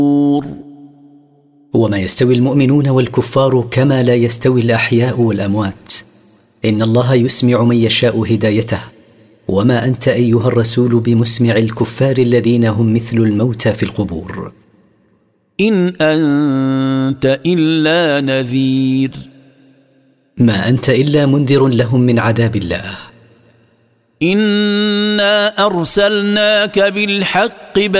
وما يستوي المؤمنون والكفار كما لا يستوي الأحياء والأموات، إن الله يسمع من يشاء هدايته، وما أنت أيها الرسول بمسمع الكفار الذين هم مثل الموتى في القبور. إن أنت إلا نذير، ما أنت إلا منذر لهم من عذاب الله. إنا أرسلناك بالحق